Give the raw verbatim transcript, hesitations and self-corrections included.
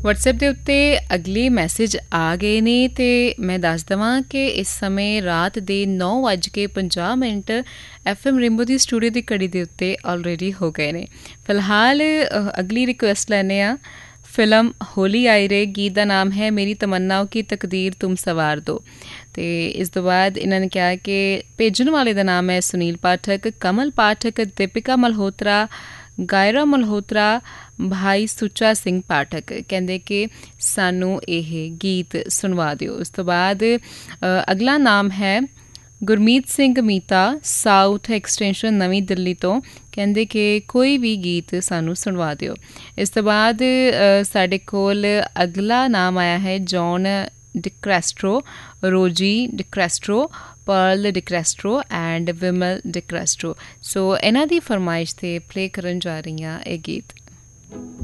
WhatsApp ਦੇ ਉੱਤੇ ਅਗਲੇ ਮੈਸੇਜ ਆ ਗਏ ਨੇ ਅਤੇ ਮੈਂ ਦੱਸ ਦੇਵਾਂ ਕਿ ਇਸ ਸਮੇਂ ਰਾਤ ਦੇ ਨੌ ਵੱਜ ਕੇ ਪੰਜਾਹ ਮਿੰਟ ਐਫ ਐਮ ਰੇਨਬੋ ਦੀ ਸਟੂਡੀਓ ਦੀ ਘੜੀ ਦੇ ਉੱਤੇ ਆਲਰੇਡੀ ਹੋ ਗਏ ਨੇ। ਫਿਲਹਾਲ ਅਗਲੀ ਰਿਕੁਐਸਟ ਲੈਂਦੇ ਹਾਂ। ਫਿਲਮ ਹੋਲੀ ਆਈ ਰੇ, ਗੀਤ ਦਾ ਨਾਮ ਹੈ ਮੇਰੀ ਤਮੰਨਾਓ ਕੀ ਤਕਦੀਰ ਤੁਮ ਸਵਾਰ ਦੋ। ਅਤੇ ਇਸ ਤੋਂ ਬਾਅਦ ਇਹਨਾਂ ਨੇ ਕਿਹਾ ਕਿ ਭੇਜਣ ਵਾਲੇ ਦਾ ਨਾਮ ਹੈ ਸੁਨੀਲ ਪਾਠਕ, ਕਮਲ ਪਾਠਕ, ਦੀਪਿਕਾ ਮਲਹੋਤਰਾ, ਗਾਇਰਾ ਮਲਹੋਤਰਾ, ਭਾਈ ਸੁੱਚਾ ਸਿੰਘ ਪਾਠਕ। ਕਹਿੰਦੇ ਕਿ ਸਾਨੂੰ ਇਹ ਗੀਤ ਸੁਣਵਾ ਦਿਓ। ਉਸ ਤੋਂ ਬਾਅਦ ਅਗਲਾ ਨਾਮ ਹੈ ਗੁਰਮੀਤ ਸਿੰਘ ਮੀਤਾ, ਸਾਊਥ ਐਕਸਟੈਂਸ਼ਨ ਨਵੀਂ ਦਿੱਲੀ ਤੋਂ। ਕਹਿੰਦੇ ਕਿ ਕੋਈ ਵੀ ਗੀਤ ਸਾਨੂੰ ਸੁਣਵਾ ਦਿਓ। ਇਸ ਤੋਂ ਬਾਅਦ ਸਾਡੇ ਕੋਲ ਅਗਲਾ ਨਾਮ ਆਇਆ ਹੈ John ਡਿਕ੍ਰੈਸਟਰੋ, rosy ਡਿਕ੍ਰੈਸਟਰੋ, Pearl ਡਿਕ੍ਰੈਸਟਰੋ and Vimal ਡਿਕ੍ਰੈਸਟਰੋ। ਸੋ ਇਹਨਾਂ ਦੀ ਫਰਮਾਇਸ਼ 'ਤੇ ਪਲੇ ਕਰਨ ਜਾ ਰਹੀ ਹਾਂ ਇਹ ਗੀਤ।